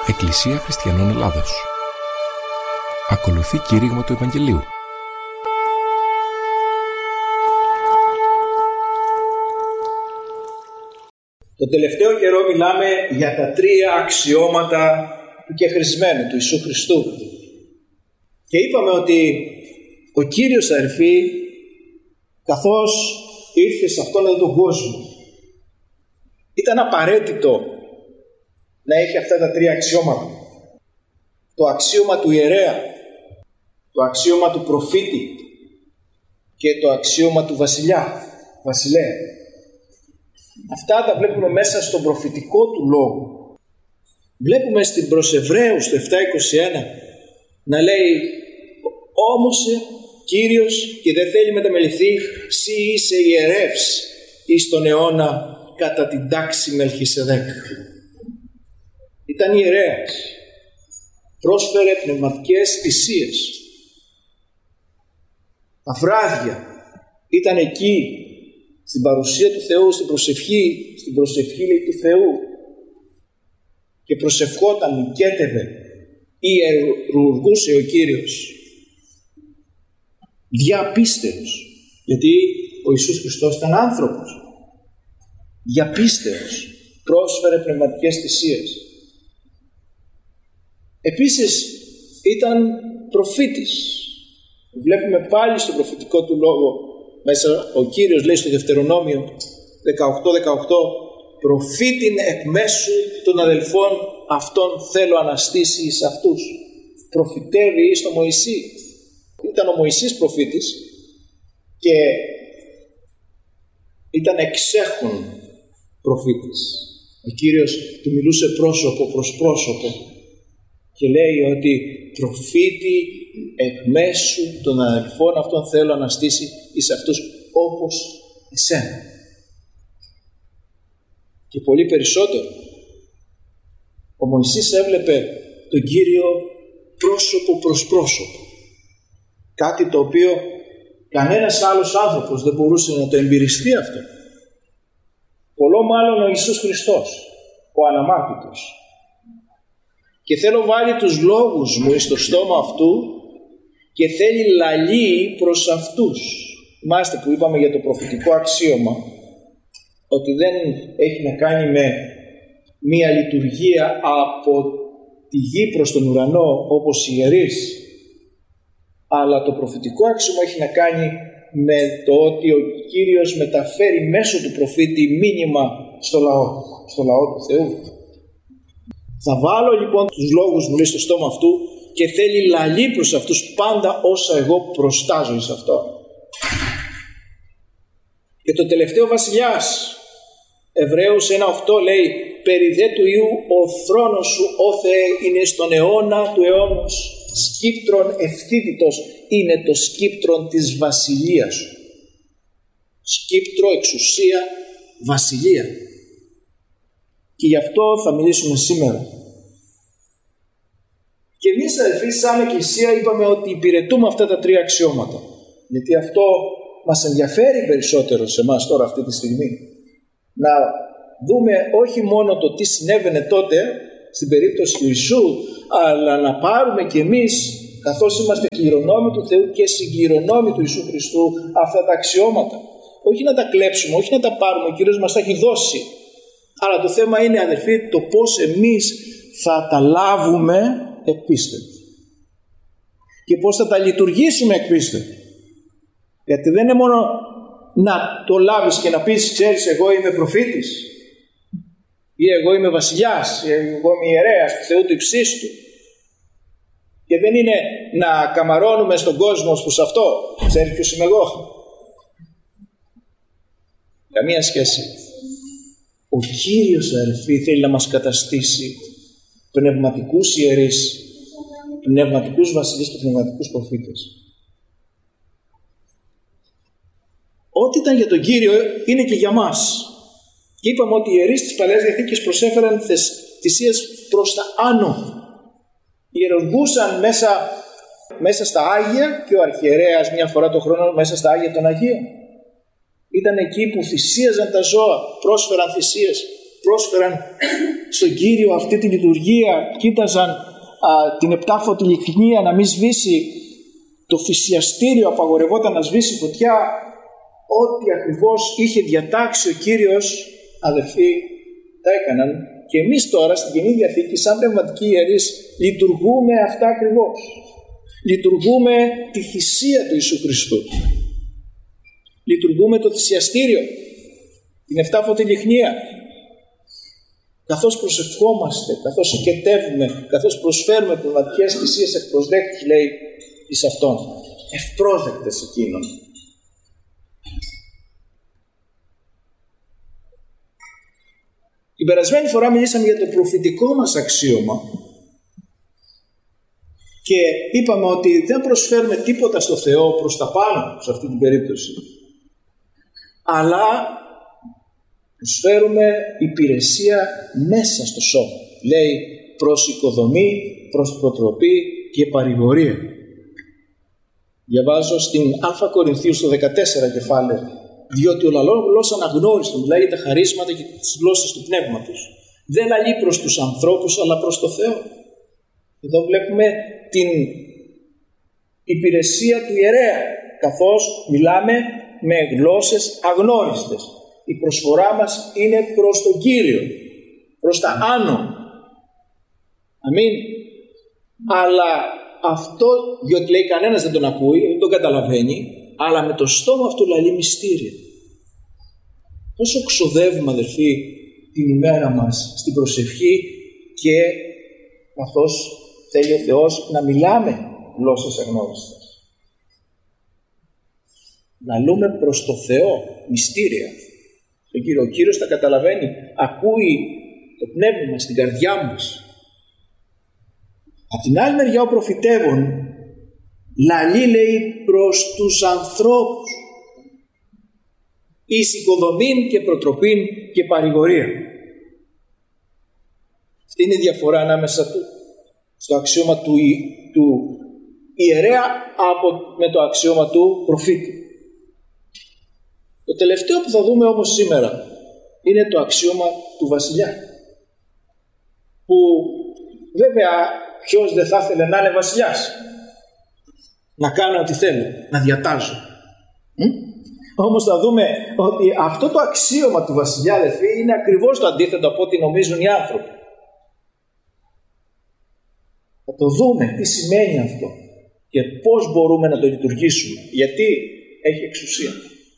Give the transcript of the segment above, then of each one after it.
Εκκλησία Χριστιανών Ελλάδος. Ακολουθεί κήρυγμα του Ευαγγελίου. Το τελευταίο καιρό μιλάμε για τα τρία αξιώματα του κεχρισμένου, του Ιησού Χριστού. Και είπαμε ότι ο Κύριος, αδελφοί, καθώς ήρθε σε αυτόν εδώ τον κόσμο, ήταν απαραίτητο να έχει αυτά τα τρία αξιώματα. Το αξίωμα του ιερέα, το αξίωμα του προφήτη και το αξίωμα του βασιλέα. Αυτά τα βλέπουμε μέσα στον προφητικό του λόγο. Βλέπουμε στην προς Εβραίους το 7:21 να λέει: όμως Κύριος και δεν θέλει μεταμεληθεί, σύ είσαι ιερεύς εις τον αιώνα κατά την τάξη Μελχισεδέκ. Ήταν ιερέας, πρόσφερε πνευματικές θυσίες. Τα βράδια ήταν εκεί στην παρουσία του Θεού, στην προσευχή λέει, του Θεού, και προσευχόταν, νικέτευε, ιερουργούσε ο Κύριος. Διαπίστεως, γιατί ο Ιησούς Χριστός ήταν άνθρωπος. Διαπίστεως πρόσφερε πνευματικές θυσίες. Επίσης ήταν προφήτης. Βλέπουμε πάλι στο προφητικό του λόγο μέσα ο Κύριος λέει στο Δευτερονόμιο 18:18: προφήτην εκ μέσου των αδελφών αυτών θέλω αναστήσει εις αυτούς. Προφητεύει εις τον Μωυσή. Ήταν ο Μωυσής προφήτης και ήταν εξέχων προφήτης. Ο Κύριος του μιλούσε πρόσωπο προς πρόσωπο και λέει ότι προφήτη εκ μέσου των αδελφών αυτών θέλω αναστήσει εις αυτούς όπως εσένα. Και πολύ περισσότερο. Ο Μωυσής έβλεπε τον Κύριο πρόσωπο προς πρόσωπο. Κάτι το οποίο κανένας άλλος άνθρωπος δεν μπορούσε να το εμπειριστεί αυτό. Πολλό μάλλον ο Ιησούς Χριστός, ο αναμάρτητος. Και θέλω βάλει τους λόγους μου εις το στόμα αυτού και θέλει λαλεί προς αυτούς. Θυμάστε που είπαμε για το προφητικό αξίωμα, ότι δεν έχει να κάνει με μία λειτουργία από τη γη προς τον ουρανό όπως οι ιερείς, αλλά το προφητικό αξίωμα έχει να κάνει με το ότι ο Κύριος μεταφέρει μέσω του προφήτη μήνυμα στο λαό του Θεού. Θα βάλω λοιπόν τους λόγους μου λέει στο στόμα αυτού και θέλει λαλεί προς αυτούς πάντα όσα εγώ προστάζω εις αυτό. Και το τελευταίο βασιλιάς, Εβραίους 1:8 λέει: περί δε του Υιού ο θρόνος σου, ó Θεέ, είναι στον αιώνα του αιώνος. Σκύπτρον ευθύτητος είναι το σκύπτρον της βασιλείας σου. Σκύπτρο, εξουσία, βασιλεία. Και γι' αυτό θα μιλήσουμε σήμερα. Και εμείς αδελφοί σαν Εκκλησία είπαμε ότι υπηρετούμε αυτά τα τρία αξιώματα. Γιατί αυτό μας ενδιαφέρει περισσότερο σε εμάς τώρα αυτή τη στιγμή. Να δούμε όχι μόνο το τι συνέβαινε τότε στην περίπτωση του Ιησού, αλλά να πάρουμε κι εμείς, καθώς είμαστε κληρονόμοι του Θεού και συγκληρονόμοι του Ιησού Χριστού, αυτά τα αξιώματα. Όχι να τα κλέψουμε, όχι να τα πάρουμε, ο Κύριος μας τα έχει δώσει. Αλλά το θέμα είναι, αδελφοί, το πώς εμείς θα τα λάβουμε εκ πίστεως. Και πώς θα τα λειτουργήσουμε εκ πίστεως. Γιατί δεν είναι μόνο να το λάβεις και να πεις, ξέρεις, εγώ είμαι προφήτης, ή εγώ είμαι βασιλιάς, ή εγώ είμαι ιερέας του Θεού του υψίστου. Και δεν είναι να καμαρώνουμε στον κόσμο προς αυτό. Ξέρεις ποιος είμαι εγώ? Καμία σχέση. Ο Κύριος, αδελφοί, θέλει να μας καταστήσει πνευματικούς ιερείς, πνευματικούς βασιλείς και πνευματικούς προφήτες. Ό,τι ήταν για τον Κύριο είναι και για μας. Και είπαμε ότι οι ιερείς της Παλαιάς Διαθήκης προσέφεραν θυσίες προς τα άνω. Ιερουργούσαν μέσα στα Άγια και ο αρχιερέας μια φορά το χρόνο μέσα στα Άγια των Αγίων. Ήταν εκεί που θυσίαζαν τα ζώα, πρόσφεραν θυσίες πρόσφεραν στον Κύριο αυτή τη λειτουργία, κοίταζαν την επτάφωτη λιχνία να μην σβήσει το θυσιαστήριο, απαγορευόταν να σβήσει φωτιά, ό,τι ακριβώς είχε διατάξει ο Κύριος, αδελφοί, τα έκαναν. Και εμείς τώρα στην Καινή Διαθήκη, σαν πνευματικοί ιερείς, λειτουργούμε αυτά ακριβώς. Λειτουργούμε τη θυσία του Ιησού Χριστού. Λειτουργούμε το θυσιαστήριο, την επτάφωτη λιχνία. Καθώς προσευχόμαστε, καθώς οικετεύουμε, καθώς προσφέρουμε πνευματικές θυσίες ευπροσδέκτους, λέει εις αυτόν, ευπρόσδεκτες εκείνων. Την περασμένη φορά μιλήσαμε για το προφητικό μας αξίωμα και είπαμε ότι δεν προσφέρουμε τίποτα στο Θεό προς τα πάνω σε αυτή την περίπτωση, αλλά προσφέρουμε υπηρεσία μέσα στο σώμα. Λέει προς οικοδομή, προς προτροπή και παρηγορία. Διαβάζω στην Α Κορινθίου στο 14 κεφάλαιο, διότι ο λαλών γλώσσα αναγνώριστο, μιλάει για τα χαρίσματα και τις γλώσσες του πνεύματος. Δεν λαλεί προς τους ανθρώπους, αλλά προς το Θεό. Εδώ βλέπουμε την υπηρεσία του ιερέα, καθώς μιλάμε με γλώσσες αγνώριστες. Η προσφορά μας είναι προς τον Κύριο, προς τα άνω. Αμήν. Αλλά αυτό, διότι λέει κανένας δεν τον ακούει, δεν τον καταλαβαίνει, αλλά με το στόμα αυτού λαλεί μυστήρια. Πόσο ξοδεύουμε, αδερφοί, την ημέρα μας στην προσευχή και καθώς θέλει ο Θεός να μιλάμε γλώσσες αγνώριστες. Λαλούμε προς το Θεό μυστήρια. Ο Κύριος τα καταλαβαίνει, ακούει το πνεύμα μας, την καρδιά μας. Απ' την άλλη μεριά ο προφητεύων λαλεί, λέει, προς τους ανθρώπους, εις οικοδομήν και προτροπήν και παρηγορία. Αυτή είναι η διαφορά ανάμεσα στο αξίωμα του ιερέα με το αξίωμα του προφήτη. Το τελευταίο που θα δούμε όμως σήμερα είναι το αξίωμα του βασιλιά, που βέβαια ποιος δεν θα ήθελε να είναι βασιλιάς, να κάνω ό,τι θέλω, να διατάζω. Όμως θα δούμε ότι αυτό το αξίωμα του βασιλιά, αδελφοί, είναι ακριβώς το αντίθετο από ό,τι νομίζουν οι άνθρωποι. Θα το δούμε τι σημαίνει αυτό και πώς μπορούμε να το λειτουργήσουμε, γιατί έχει εξουσία.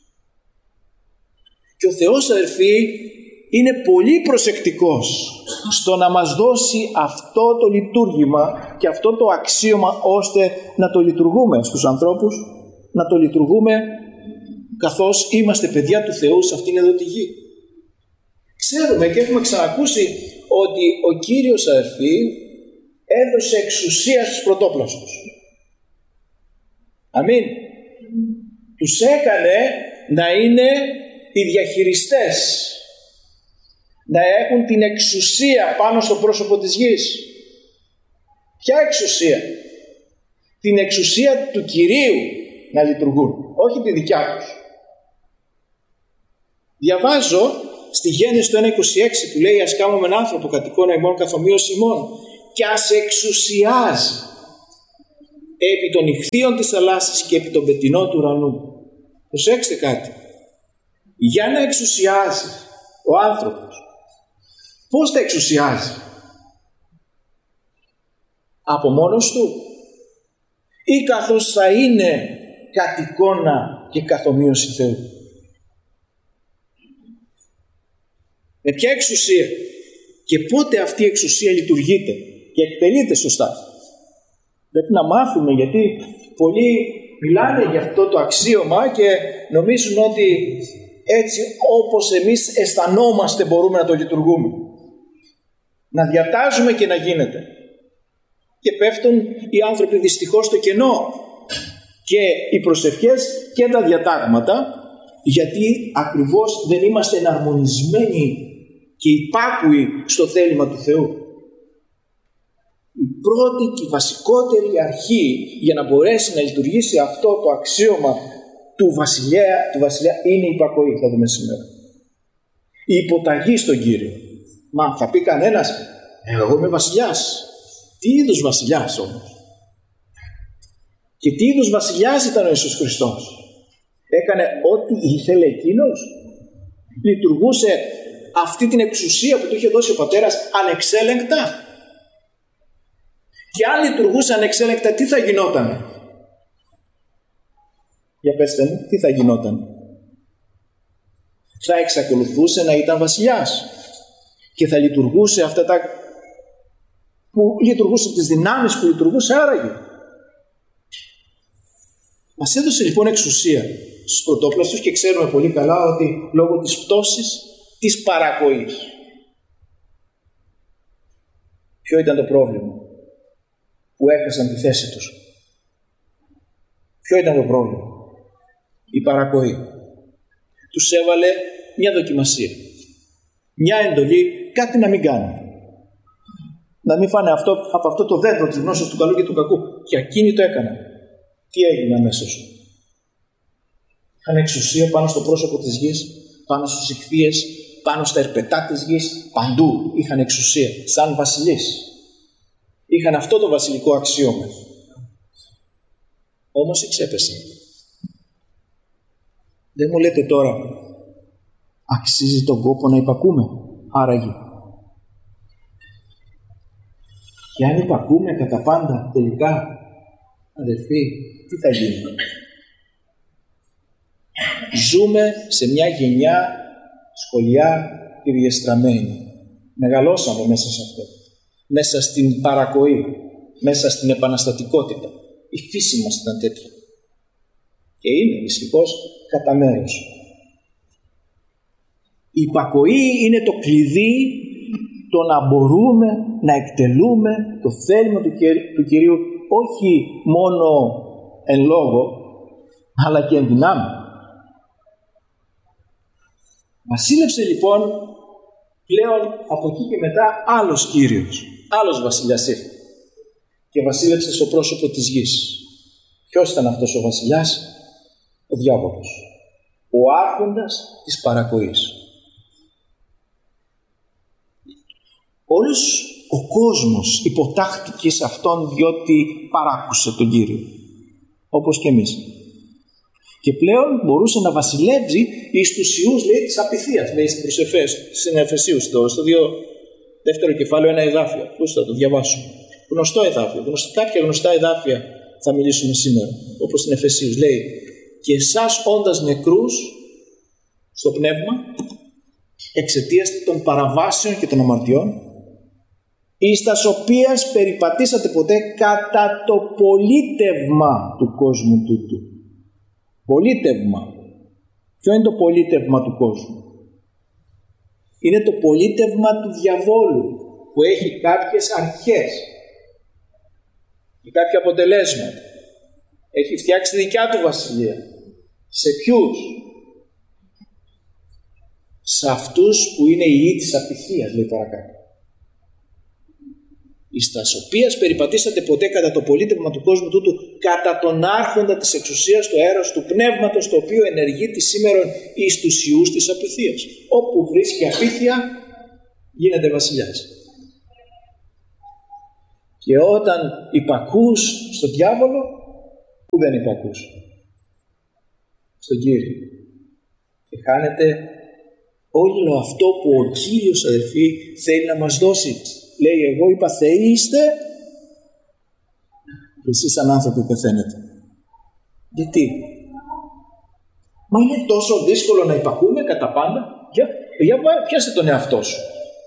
Και ο Θεός, αδελφοί, είναι πολύ προσεκτικός στο να μας δώσει αυτό το λειτουργήμα και αυτό το αξίωμα, ώστε να το λειτουργούμε στους ανθρώπους, να το λειτουργούμε καθώς είμαστε παιδιά του Θεού σε αυτήν εδώ τη γη. Ξέρουμε και έχουμε ξανακούσει ότι ο Κύριος, αδελφοί, έδωσε εξουσία στους πρωτόπλαστους. Αμήν. Τους έκανε να είναι οι διαχειριστές, να έχουν την εξουσία πάνω στο πρόσωπο της γης. Ποια εξουσία? Την εξουσία του Κυρίου να λειτουργούν, όχι τη δικιά τους. Διαβάζω στη Γένεση το 1:26 που λέει, ας κάνουμε έναν άνθρωπο κατ' εικόνα ημών καθομοίως ημών, και ας εξουσιάζει επί των ηχθείων της θαλάσσης και επί των πετεινών του ουρανού. Προσέξτε κάτι. Για να εξουσιάζει ο άνθρωπος, πώς θα εξουσιάζει? Από μόνος του ή καθώς θα είναι κατ' εικόνα και καθομοίωση Θεού? Με ποια εξουσία και πότε αυτή η εξουσία λειτουργείται και εκτελείται σωστά? Πρέπει να μάθουμε, γιατί πολλοί μιλάνε για αυτό το αξίωμα και νομίζουν ότι έτσι όπως εμείς αισθανόμαστε μπορούμε να το λειτουργούμε, να διατάζουμε και να γίνεται. Και πέφτουν οι άνθρωποι δυστυχώς στο κενό και οι προσευχές και τα διατάγματα, γιατί ακριβώς δεν είμαστε εναρμονισμένοι και υπάκουοι στο θέλημα του Θεού. Η πρώτη και η βασικότερη αρχή για να μπορέσει να λειτουργήσει αυτό το αξίωμα του βασιλιά είναι η υπακοή, θα δούμε σήμερα. Η υποταγή στον Κύριο. Μα θα πει κανένας, εγώ είμαι βασιλιάς. Τι είδους βασιλιάς όμως? Και τι είδους βασιλιάς ήταν ο Ιησούς Χριστός? Έκανε ό,τι ήθελε εκείνος? Λειτουργούσε αυτή την εξουσία που του είχε δώσει ο Πατέρας ανεξέλεγκτα? Και αν λειτουργούσε ανεξέλεγκτα, τι θα γινόταν? Για πέστε μου, τι θα γινόταν? Θα εξακολουθούσε να ήταν βασιλιάς και θα λειτουργούσε αυτά τα που λειτουργούσε, τις δυνάμεις που λειτουργούσε άραγε. Μας έδωσε λοιπόν εξουσία στους πρωτόπλαστους και ξέρουμε πολύ καλά ότι λόγω της πτώσης της παρακοής. Ποιο ήταν το πρόβλημα? Που έχασαν τη θέση τους. Ποιο ήταν το πρόβλημα? Η παρακοή. Τους έβαλε μια δοκιμασία. Μια εντολή, κάτι να μην κάνουν. Να μην φάνε από αυτό το δέντρο της γνώσης του καλού και του κακού. Και εκείνοι το έκαναν. Τι έγινε αμέσως? Είχαν εξουσία πάνω στο πρόσωπο της γης, πάνω στους ιχθύες, πάνω στα ερπετά της γης, παντού είχαν εξουσία, σαν βασιλείς. Είχαν αυτό το βασιλικό αξίωμα. Όμως εξέπεσαν. Δεν μου λέτε τώρα, αξίζει τον κόπο να υπακούμε, άραγε? Και αν υπακούμε κατά πάντα, τελικά, αδελφοί, τι θα γίνει? Ζούμε σε μια γενιά σκολιά και διεστραμμένη. Μεγαλώσαμε μέσα σε αυτό. Μέσα στην παρακοή, μέσα στην επαναστατικότητα. Η φύση μας ήταν τέτοια. Και είναι δυστυχώς κατά μέρος. Η υπακοή είναι το κλειδί το να μπορούμε να εκτελούμε το θέλημα του Κυρίου, όχι μόνο εν λόγω, αλλά και εν δυνάμει. Βασίλεψε λοιπόν πλέον από εκεί και μετά άλλος Κύριος, άλλος βασιλιάς ήρθε και βασίλεψε στο πρόσωπο της γης. Ποιος ήταν αυτός ο βασιλιάς? Ο διάβολος, ο άρχοντας της παρακοής. Όλος ο κόσμος υποτάχθηκε σε αυτόν διότι παράκουσε τον Κύριο, όπως και εμείς. Και πλέον μπορούσε να βασιλεύει εις τους ιούς, λέει, της απειθίας, λέει στην Εφεσίους, στο 2ο κεφάλαιο, ένα εδάφιο. Πώς θα το διαβάσουμε? Γνωστό εδάφιο. Κάποια γνωστά εδάφια θα μιλήσουμε σήμερα, όπως στην Εφεσίους. Λέει, και εσάς όντας νεκρούς στο πνεύμα, εξαιτίας των παραβάσεων και των αμαρτιών, εις τας οποίας περιπατήσατε ποτέ κατά το πολίτευμα του κόσμου τούτου. Πολίτευμα. Ποιο είναι το πολίτευμα του κόσμου? Είναι το πολίτευμα του διαβόλου, που έχει κάποιες αρχές και κάποια αποτελέσματα. Έχει φτιάξει τη δικιά του βασιλεία. Σε ποιους? Σε αυτούς που είναι οι ιοί της απειθίας, λέει παρακάτω. Εις τας οποίας περιπατήσατε ποτέ κατά το πολίτευμα του κόσμου τούτου, κατά τον άρχοντα της εξουσίας του αέρας του πνεύματος, το οποίο ενεργεί τη σήμερον εις τους ιούς της απειθίας. Όπου βρίσκει απειθία, γίνεται βασιλιάς. Και όταν υπακούς στον διάβολο, που δεν υπακούς? Στον Κύριο. Και χάνεται όλο αυτό που ο Κύριος, αδελφοί, θέλει να μας δώσει. Λέει, εγώ είπα θεοί είστε και εσείς σαν άνθρωποι πεθαίνετε. Γιατί? Μα είναι τόσο δύσκολο να υπακούμε κατά πάντα? Για πιάσε τον εαυτό σου.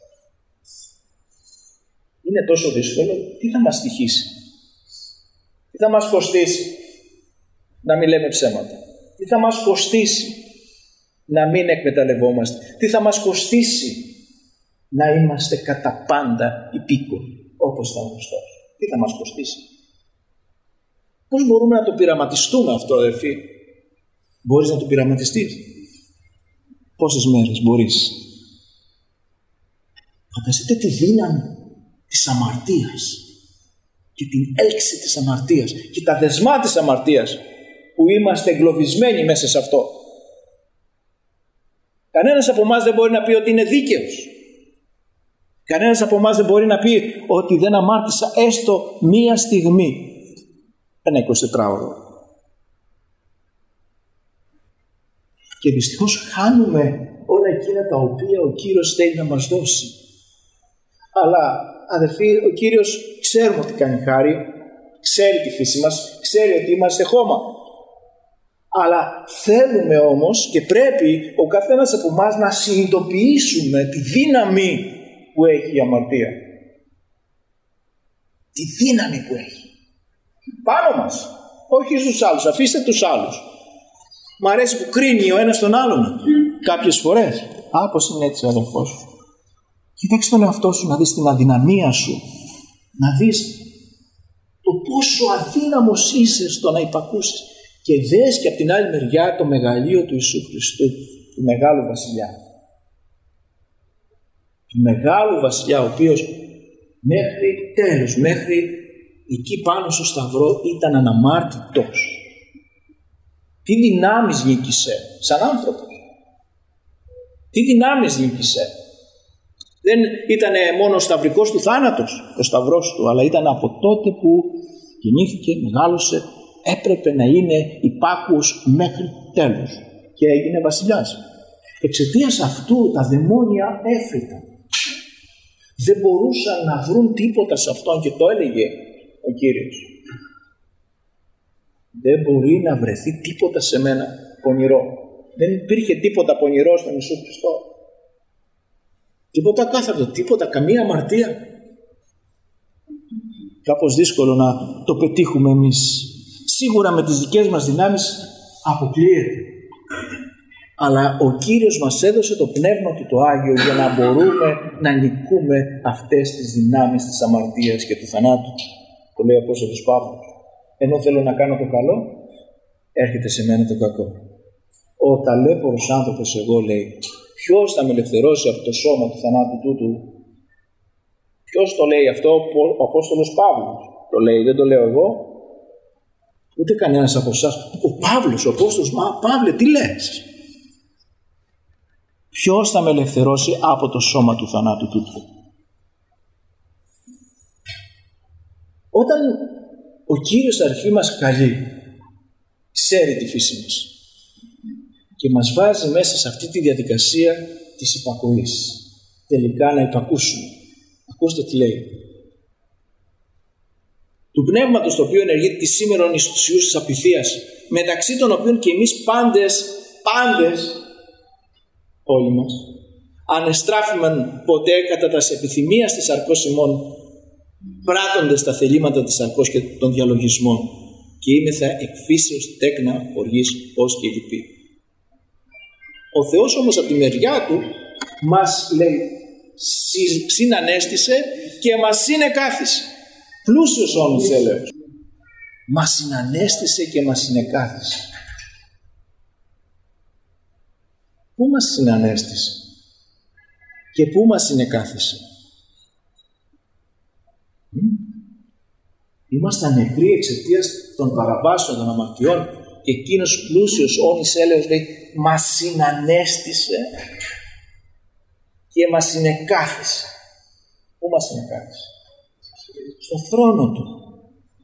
Είναι τόσο δύσκολο? Τι θα μας στοιχήσει? Τι θα μας κοστίσει να μην λέμε ψέματα? Τι θα μας κοστίσει να μην εκμεταλλευόμαστε? Τι θα μας κοστίσει να είμαστε κατά πάντα υπήκοοι, όπως ήταν ο Χριστός? Τι θα μας κοστίσει? Πώς μπορούμε να το πειραματιστούμε αυτό, αδερφοί? Μπορείς να το πειραματιστείς? Πόσες μέρες μπορείς? Φανταστείτε τη δύναμη της αμαρτίας και την έλξη της αμαρτίας και τα δεσμά της αμαρτίας που είμαστε εγκλωβισμένοι μέσα σε αυτό. Κανένας από εμάς δεν μπορεί να πει ότι είναι δίκαιος. Κανένας από εμάς δεν μπορεί να πει ότι δεν αμάρτησα έστω μία στιγμή ένα 24ωρο. Και δυστυχώς χάνουμε όλα εκείνα τα οποία ο Κύριος θέλει να μας δώσει. Αλλά αδερφοί, ο Κύριος ξέρουμε ότι κάνει χάρη, ξέρει τη φύση μας, ξέρει ότι είμαστε χώμα. Αλλά θέλουμε όμως και πρέπει ο καθένας από εμάς να συνειδητοποιήσουμε τη δύναμη που έχει η αμαρτία. Τη δύναμη που έχει. Πάνω μας. Όχι στους άλλους. Αφήστε τους άλλους. Μ' αρέσει που κρίνει ο ένας τον άλλον. Κάποιες φορές. Πώς είναι έτσι ο αδελφός σου. Κοίταξε τον εαυτό σου να δεις την αδυναμία σου. Να δεις το πόσο αδύναμος είσαι στο να υπακούσεις. Και δες και από την άλλη μεριά το μεγαλείο του Ιησού Χριστού, του Μεγάλου Βασιλιά. Του Μεγάλου Βασιλιά, ο οποίος μέχρι τέλος, μέχρι εκεί πάνω στο Σταυρό ήταν αναμάρτητος. Τι δυνάμεις νίκησε σαν άνθρωπος. Τι δυνάμεις νίκησε. Δεν ήταν μόνο ο σταυρικός του θάνατος, ο σταυρός του, αλλά ήταν από τότε που γεννήθηκε, μεγάλωσε, έπρεπε να είναι υπάκουος μέχρι τέλους και έγινε βασιλιάς. Εξαιτίας αυτού τα δαιμόνια έφρυταν. Δεν μπορούσαν να βρουν τίποτα σε αυτόν και το έλεγε ο Κύριος. Δεν μπορεί να βρεθεί τίποτα σε μένα πονηρό. Δεν υπήρχε τίποτα πονηρό στον Ιησού Χριστό. Τίποτα κάθαρτο, τίποτα, καμία αμαρτία. Κάπως δύσκολο να το πετύχουμε εμείς. Σίγουρα με τις δικές μας δυνάμεις αποκλείεται. Αλλά ο Κύριος μας έδωσε το Πνεύμα Του το Άγιο για να μπορούμε να νικούμε αυτές τις δυνάμεις της αμαρτίας και του θανάτου. Το λέει ο Απόστολος Παύλος. Ενώ θέλω να κάνω το καλό, έρχεται σε μένα το κακό. Ο ταλέπορος άνθρωπος εγώ, λέει, ποιος θα με ελευθερώσει από το σώμα του θανάτου τούτου. Ποιος το λέει αυτό? Ο Απόστολος Παύλος το λέει, δεν το λέω εγώ. Ούτε κανένας από εσάς. Ο Παύλος, ο Απόστολος, Παύλε, τι λες? Ποιος θα με ελευθερώσει από το σώμα του θανάτου τούτου? Όταν ο Κύριος αρχή μας καλεί, ξέρει τη φύση μας και μας βάζει μέσα σε αυτή τη διαδικασία της υπακοής, τελικά να υπακούσουμε. Ακούστε τι λέει. Του πνεύματος το οποίο ενεργεί τη σήμερον εις τους ιούς της απειθίας, μεταξύ των οποίων και εμείς πάντες, όλοι μας, ανεστράφημεν ποτέ κατά τας επιθυμίας της σαρκός ημών, πράττοντες τα θελήματα της σαρκός και των διαλογισμών, και είμεθα εκφύσεως τέκνα οργής ως και λυπή. Ο Θεός όμως από τη μεριά Του μας, λέει, συνανέστησε και μας συνεκάθισε. Πλούσιος όμως έλεος. Μας συνανέστησε και μας συνεκάθισε. Πού μας συνανέστησε και πού μας συνεκάθισε? Ήμασταν νεκροί εξαιτίας των παραβάσεων των αμαρτιών και εκείνος πλούσιος όνης έλεος, λέει, μας συνανέστησε και μας συνεκάθισε. Πού μας συνεκάθισε? Στο θρόνο Του.